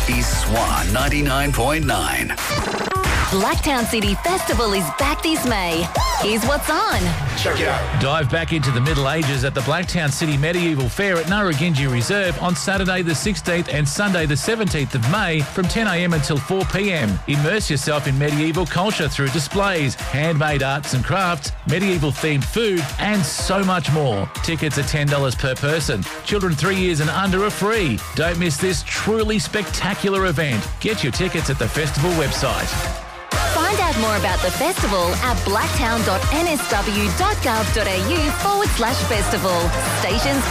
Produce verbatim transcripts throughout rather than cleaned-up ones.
is Swan ninety-nine point nine. Blacktown City Festival is back this May. Here's what's on. Check it out. Dive back into the Middle Ages at the Blacktown City Medieval Fair at Narragansett Reserve on Saturday the sixteenth and Sunday the seventeenth of May from ten a m until four p m. Immerse yourself in medieval culture through displays, handmade arts and crafts, medieval-themed food, and so much more. Tickets are ten dollars per person. Children three years and under are free. Don't miss this truly spectacular event. Get your tickets at the festival website. Find out more about the festival at blacktown dot n s w dot gov dot a u forward slash festival. Station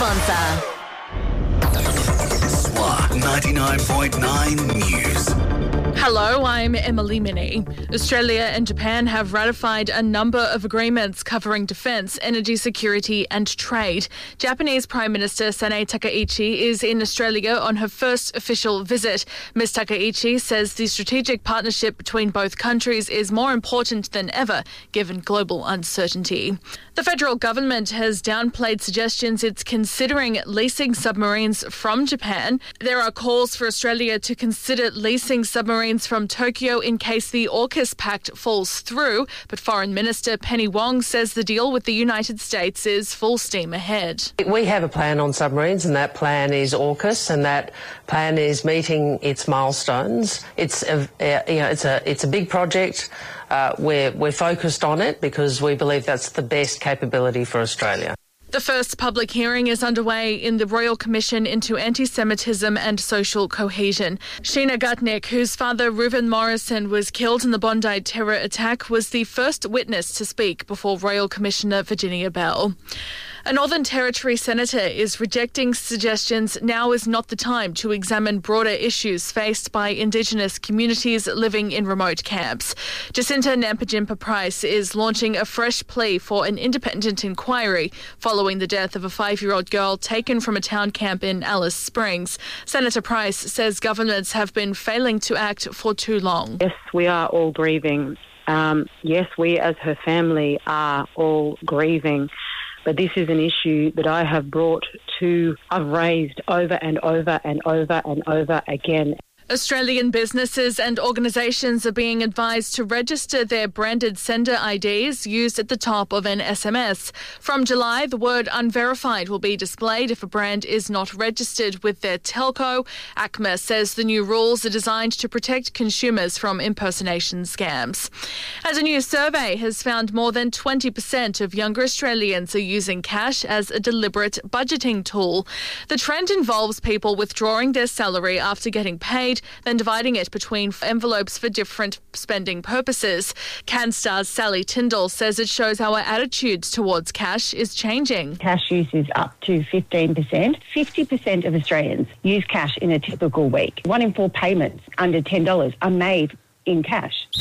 sponsor. Swan ninety-nine point nine News. Hello, I'm Emily Minnie. Australia and Japan have ratified a number of agreements covering defence, energy security and trade. Japanese Prime Minister Sanae Takaichi is in Australia on her first official visit. Ms Takaichi says the strategic partnership between both countries is more important than ever, given global uncertainty. The federal government has downplayed suggestions it's considering leasing submarines from Japan. There are calls for Australia to consider leasing submarines from Tokyo in case the AUKUS pact falls through, but Foreign Minister Penny Wong says the deal with the United States is full steam ahead. We have a plan on submarines, and that plan is AUKUS, and that plan is meeting its milestones. It's a, you know, it's a it's a big project. Uh, we're we're focused on it because we believe that's the best capability for Australia. The first public hearing is underway in the Royal Commission into Anti-Semitism and Social Cohesion. Sheena Gutnick, whose father Reuven Morrison was killed in the Bondi terror attack, was the first witness to speak before Royal Commissioner Virginia Bell. A Northern Territory senator is rejecting suggestions now is not the time to examine broader issues faced by Indigenous communities living in remote camps. Jacinta Nampijinpa Price is launching a fresh plea for an independent inquiry following the death of a five-year-old girl taken from a town camp in Alice Springs. Senator Price says governments have been failing to act for too long. Yes, we are all grieving. Um, yes, we as her family are all grieving. But this is an issue that I have brought to, I've raised over and over and over and over again. Australian businesses and organisations are being advised to register their branded sender I Ds used at the top of an S M S. From July, the word unverified will be displayed if a brand is not registered with their telco. ACMA says the new rules are designed to protect consumers from impersonation scams. And a new survey has found more than twenty percent of younger Australians are using cash as a deliberate budgeting tool. The trend involves people withdrawing their salary after getting paid, then dividing it between envelopes for different spending purposes. CanStar's Sally Tyndall says it shows our attitudes towards cash is changing. Cash use is up to fifteen percent. fifty percent of Australians use cash in a typical week. One in four payments under ten dollars are made in cash.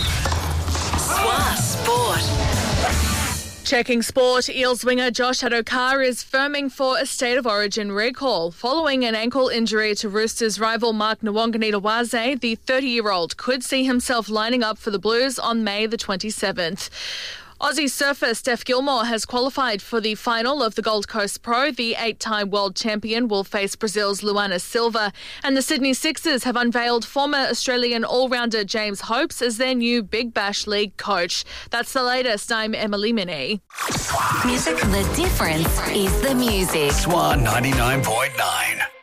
Swan Sport. Checking sport, Eels winger Josh Adokar is firming for a State of Origin recall. Following an ankle injury to Roosters rival Mark Nwanganitawaze, the thirty-year-old could see himself lining up for the Blues on May the twenty-seventh. Aussie surfer Steph Gilmore has qualified for the final of the Gold Coast Pro. The eight-time world champion will face Brazil's Luana Silva. And the Sydney Sixers have unveiled former Australian all-rounder James Hopes as their new Big Bash League coach. That's the latest. I'm Emily Minnie. Music. The difference is the music. Swan ninety-nine point nine.